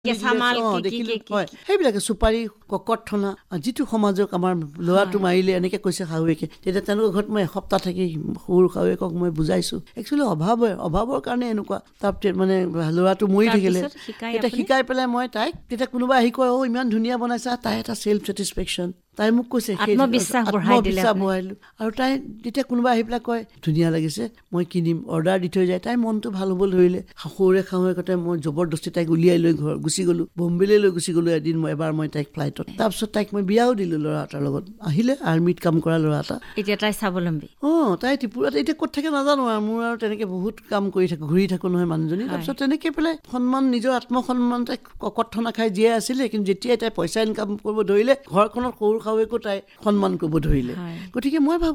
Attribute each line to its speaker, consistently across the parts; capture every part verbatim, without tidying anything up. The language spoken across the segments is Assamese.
Speaker 1: সেইবিলাকে চুপাৰী ককৰ্থনা যিটো সমাজক আমাৰ ল'ৰাটো মাৰিলে এনেকে কৈছে শাহুৱেকে, তেতিয়া তেওঁলোকৰ ঘৰত মই এসপ্তাহ থাকি সৰু শাহুৱেকক মই বুজাইছো একচুৱেলি অভাৱ অভাৱৰ কাৰণে এনেকুৱা। তাৰপিছত মানে ল'ৰাটো মৰি থাকিলে তেতিয়া শিকাই পেলাই মই তাইক, তেতিয়া কোনোবা আহি কয় অ ইমান ধুনীয়া বনাইছা, তাই এটা চেল্ফ ছেটিছফেকশ্যন, তাই মোক কৈছে
Speaker 2: আত্মবিশ্বাস
Speaker 1: বঢ়াইলো। আৰু তাই যেতিয়া কোনোবা আহি পেলাই কয় ধুনীয়া লাগিছে মই কিনিম, অৰ্ডাৰ দি থৈ যায়, তাইৰ মনটো ভাল হ'ব ধৰিলে। সৰুৰে শাহুৱেকতে মই জবৰদস্তি তাইক উলিয়াই লৈ ঘৰ গুচি গ'লো, বম্বেলৈ লৈ গুচি গ'লো এদিন মই এবাৰ মই তাইক ফ্লাইটত। তাৰপিছত তাইক মই বিয়াও দিলো ল'ৰা এটাৰ লগত, আহিলে আৰ্মিত কাম কৰা ল'ৰা এটা।
Speaker 2: এতিয়া তাই স্বাৱলম্বী।
Speaker 1: অ তাই ত্ৰিপুৰাত এতিয়া ক'ত থাকে নাজানো আৰু, মোৰ আৰু তেনেকে বহুত কাম কৰি থাকো, ঘূৰি থাকো নহয় মানুহজনী। তাৰপিছত তেনেকে পেলাই সন্মান, নিজৰ আত্মসন্মান তাই ককৰ্থনা খাই জীয়াই আছিলে। কিন্তু যেতিয়াই তাই পইচা ইনকাম কৰিব ধৰিলে, ঘৰখনত সৰু শাহুৱেকো তাই সন্মান কৰিব ধৰিলে। গতিকে মই ভাবো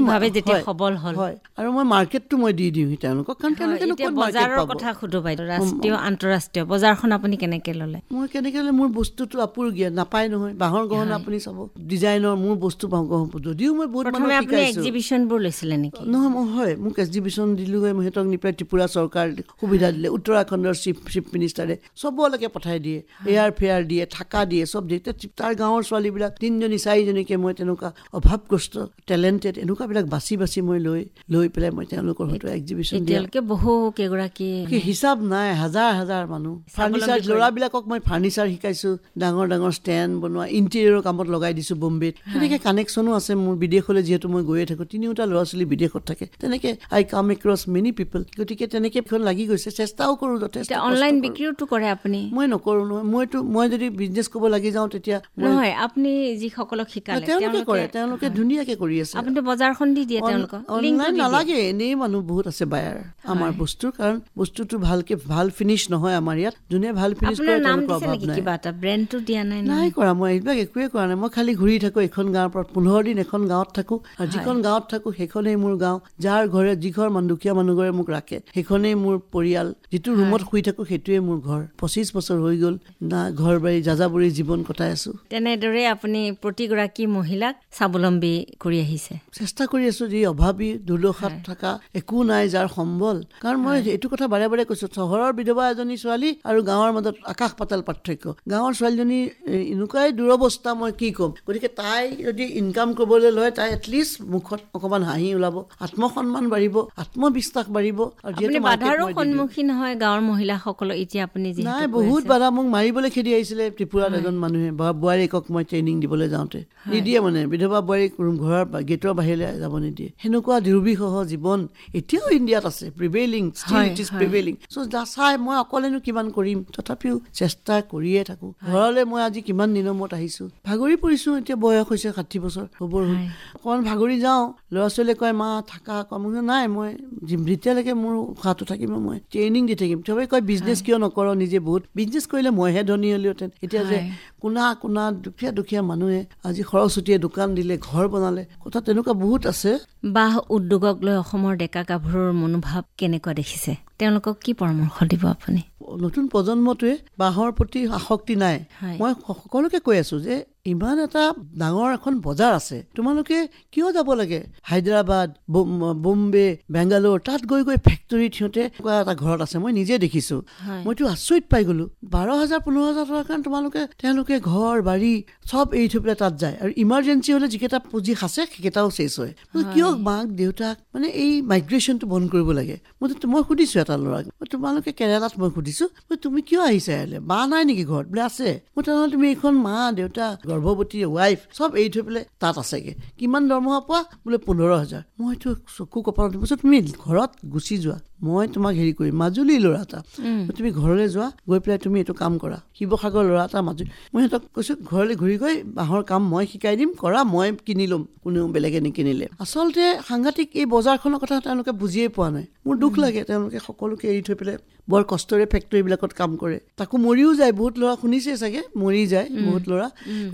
Speaker 1: হয়, আৰু মই মাৰ্কেটটো মই দি দিওঁ তেওঁলোকক, কাৰণ তেওঁলোকে
Speaker 2: বজাৰৰ কথা সুধো বাইদেউ, ৰাষ্ট্ৰীয় আন্তঃৰাষ্ট্ৰীয় বজাৰখন আপুনি কেনেকে ললে?
Speaker 1: মই কেনেকে ললে, মোৰ বস্তুটো আপুৰুগীয়া, নাপায় নহয়। বাঁহৰ গহনা আপুনি চাব, ডিজাইনৰ মোৰ বস্তু যদিও মই বহুত মানুহক শিকাইছো।
Speaker 2: এক্সিবিশনবোৰ লৈছিলে নেকি?
Speaker 1: নহয় মই হয়, মোক এক্সিবিশন দিলোগৈ, মই সিহঁতক নি পেলাই ত্ৰিপুৰা চৰকাৰ সুবিধা দিলে, উত্তৰাখণ্ডৰ চিফ চিফ মিনিষ্টাৰে চবলৈকে পঠাই দিয়ে, এয়াৰ ফেয়াৰ দিয়ে, থাকা দিয়ে, চব দিয়ে। তাৰ গাঁৱৰ ছোৱালীবিলাক তিনিজনী চাৰিজনীকে মই তেনেকুৱা অভাৱগ্ৰস্ত টেলেণ্টেড এনেকুৱাবিলাক বাছি বাছি মই লৈ লৈ পেলাই মই তেওঁলোকৰ হয়তো এক্সিবিশন দিয়ালৈকে
Speaker 2: বহু কেইগৰাকী
Speaker 1: হিচাপ নাই, হাজাৰ হাজাৰ মানুহ। ফাৰ্নিচাৰ ল'ৰাবিলাকক মই ফাৰ্নিচাৰ শিকাইছো, ডাঙৰ ডাঙৰ ষ্টেণ্ড বনোৱা, ইণ্টেৰিয়ৰৰ কামত লগাই দিছো বম্বেত। তেনেকে কানেকশ্যনো আছে মোৰ, বিদেশলৈ যিহেতু মই গৈয়ে থাকো, তিনিওটা ল'ৰা ছোৱালী বিদেশত থাকে। তেনেকে আই কাম এক্ৰছ মেনি পিপল। গতিকে তেনেকে এখন লাগি গৈছে, চেষ্টাও কৰো যথেষ্ট।
Speaker 2: অনলাইন বিক্ৰীওটো কৰে আপুনি?
Speaker 1: মই নকৰো নহয়, মইতো মই যদি বিজনেছ কৰিব লাগি যাওঁ তেতিয়া
Speaker 2: নহয়, আপুনি যিসকলক শিকালে
Speaker 1: তেওঁলোকে কৰে, তেওঁলোকে ধুনীয়াকে কৰি আছে।
Speaker 2: আপুনিতো বজাৰখন দি দিয়ে তেওঁলোকক?
Speaker 1: অনলাইন নালাগে, এনেই মানুহ বহুত আছে বায়াৰ আমাৰ বস্তুৰ, কাৰণ বস্তুটো ভালকে ভাল ফিনিছ নহয় আমাৰ ইয়াত। যোনে ভাল ফিনিছ কৰে তেওঁলোকৰ অভাৱ নাই।
Speaker 2: কিবা এটা ব্ৰেণ্ডটো দিয়া নাই?
Speaker 1: নাই কৰা, মই এইবিলাক একোৱে কৰা নাই। মই খালি ঘূৰি থাকো এখন গাঁৱৰ পৰা, পোন্ধৰ দিন এখন গাঁৱত থাকো, আৰু যিখন গাঁৱত থাকো সেইখনেই মোৰ গাঁও। যাৰ ঘৰে যিঘৰ মানুহ দুখীয়া মানুহ ঘৰে মোক ৰাখে সেইখনেই মোৰ পৰিয়াল। যিটো ৰুমত শুই থাকো সেইটোৱে মোৰ ঘৰ। পঁচিছ বছৰ হৈ গ'ল না ঘৰ বাৰী যাযাবৰী জীৱন কটাই আছো।
Speaker 2: তেনেদৰে আপুনি প্ৰতিগৰাকী মহিলাক স্বাৱলম্বী কৰি আহিছে? চেষ্টা
Speaker 1: কৰি আছো। যি অভাৱী দুৰ্দশাত থকা একো নাই যাৰ সম্বল, কাৰণ মই এইটো কথা বাৰে বাৰে কৈছো, চহৰৰ বিধৱা এজনী ছোৱালী আৰু গাঁৱৰ মাজত আকাশ পাতাল পাৰ্থক্য। গাঁৱৰ ছোৱালীজনী এনেকুৱাই দুৰৱস্থা, মই কি ক'ম। গতিকে তাই যদি ইনকাম কৰিবলৈ লয়, তাই এটলিষ্ট মুখত অকমান হাঁহি ওলাব, আত্মসন্মান বাঢ়িব, আত্মবিশ্বাস বাঢ়িব। আৰু যিহেতু
Speaker 2: বাধাৰো সন্মুখীন হয় গাঁৱৰ মহিলাসকলৰ, এতিয়া আপুনি
Speaker 1: নাই বহুত বাধা, মোক মাৰিবলৈ খেদি আহিছিলে ত্ৰিপুৰাত এজন মানুহে, বোৱাৰীকক মই ট্ৰেইনিং দিবলৈ যাওঁতে নিদিয়ে, মানে বিধৱা বোৱাৰীক ঘৰৰ গেটৰ বাহিৰলৈ যাব নিদিয়ে। সেনেকুৱা দুৰ্বিষহ জীৱন এতিয়াও ইণ্ডিয়াত আছে, প্ৰিভেইলিং, ষ্টিল ইট ইজ প্ৰিভেইলিং। চ' যা চাই মই অকলেনো কিমান কৰিম, তথাপিও চেষ্টা কৰিয়ে থাকো। ঘৰলৈ মই আজি কিমান দিনৰ মূৰত আহিছো, ভাগৰি পৰিছো। এতিয়া বয়স হৈছে ষাঠি বছৰ হ'ব হ'ল, অকমান ভাগৰি যাওঁ। ল'ৰা ছোৱালীয়ে কয় মা থাকা, কম নাই, মই যেতিয়ালৈকে মোৰ উশাহটো থাকিব মই ট্ৰেইনিং দি থাকিম। চবেই কয় বিজনেছ কিয় নকৰ, নিজে বহুত বিজনেছ কৰিলে মইহে ধনী হলিহেঁতেন। এতিয়া যে কোনা কোনা দুখীয়া দুখীয়া মানুহে আজি সৰস্বতীয়ে দোকান দিলে, ঘৰ বনালে, কথা তেনেকুৱা বহুত আছে।
Speaker 2: বাঁহ উদ্যোগক লৈ অসমৰ ডেকা গাভৰুৰ মনোভাৱ কেনেকুৱা দেখিছে? তেওঁলোকক কি পৰামৰ্শ দিব আপুনি?
Speaker 1: নতুন প্ৰজন্মটোৱে বাঁহৰ প্ৰতি আসক্তি নাই। মই সকলোকে কৈ আছো যে ইমান এটা ডাঙৰ এখন বজাৰ আছে, তোমালোকে কিয় যাব লাগে হায়দৰাবাদ, বোম্বে, বেংগালোৰ, তাত গৈ গৈ ফেক্টৰীত সিহঁতে এটা ঘৰত আছে। মই নিজে দেখিছো, মইতো আচৰিত পাই গলো। বাৰ হাজাৰ পোন্ধৰ হাজাৰ টকাৰ কাৰণে তোমালোকে তেওঁলোকে ঘৰ বাৰী চব এৰি থৈ পেলাই তাত যায়, আৰু ইমাৰ্জেঞ্চি হলে যিকেইটা পুঁজি সাঁচে সেইকেইটাও চেচ হয়। কিয় মাক দেউতাক মানে এই মাইগ্ৰেশ্যনটো বন্ধ কৰিব লাগে? মই মই সুধিছো এটা ল'ৰাক, তোমালোকে কেৰেলাত, মই সুধিছো তুমি কিয় আহিছা ইয়ালৈ, মা নাই নেকি ঘৰত? বোলে আছে। মই তেনেহ'লে তুমি এইখন মা দেউতা গৰ্ভৱতী ৱাইফ চব এৰি থৈ পেলাই তাত আছেগে, কিমান দৰমহা পোৱা? বোলে পোন্ধৰ হাজাৰ। মইতো চকু কপালত দিবছো, তুমি ঘৰত গুচি যোৱা, মই তোমাক হেৰি কৰিম। মাজুলী ল'ৰা এটা, তুমি ঘৰলৈ যোৱা, গৈ পেলাই তুমি এইটো কাম কৰা। শিৱসাগৰ ল'ৰা এটা মাজুলী, মই সিহঁতক কৈছো ঘৰলৈ ঘূৰি গৈ বাঁহৰ কাম মই শিকাই দিম, কৰা, মই কিনি ল'ম, কোনেও বেলেগে নিকিনিলে। আচলতে সাংঘাতিক এই বজাৰখনৰ কথা তেওঁলোকে বুজিয়ে পোৱা নাই। মোৰ দুখ লাগে, তেওঁলোকে সকলোকে এৰি থৈ পেলাই বৰ কষ্টৰে ফেক্টৰীবিলাকত কাম কৰে, তাকো মৰিও যায়। বহুত ল'ৰা শুনিছে চাগে, মৰি যায় বহুত ল'ৰা। গতিকে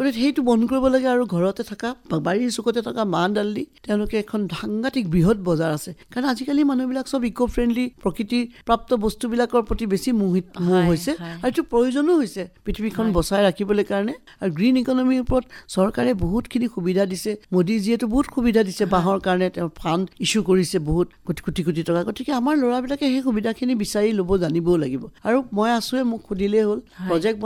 Speaker 1: গতিকে সেইটো বন্ধ কৰিব লাগে আৰু ঘৰতে থকা বাৰীৰ চুকতে থকা মাহ দাল দি তেওঁলোকে এখন সাংঘাতিক বৃহৎ বজাৰ আছে। কাৰণ আজিকালি মানুহবিলাক চব ইক' ফ্ৰেণ্ডলি প্ৰকৃতি প্ৰাপ্ত বস্তুবিলাকৰ প্ৰতি বেছি মোহিত মোহ হৈছে আৰু এইটো প্ৰয়োজনো হৈছে পৃথিৱীখন বচাই ৰাখিবলৈ কাৰণে। আৰু গ্ৰীণ ইকনমিৰ ওপৰত চৰকাৰে বহুতখিনি সুবিধা দিছে। মোদীজীয়েতো বহুত সুবিধা দিছে বাঁহৰ কাৰণে, তেওঁ ফাণ্ড ইছ্যু কৰিছে বহুত কোটি কোটি কোটি টকা। গতিকে আমাৰ ল'ৰাবিলাকে সেই সুবিধাখিনি বিচাৰি ল'ব জানিবও লাগিব। আৰু মই আছোৱে, মোক সুধিলেই হ'ল প্ৰজেক্ট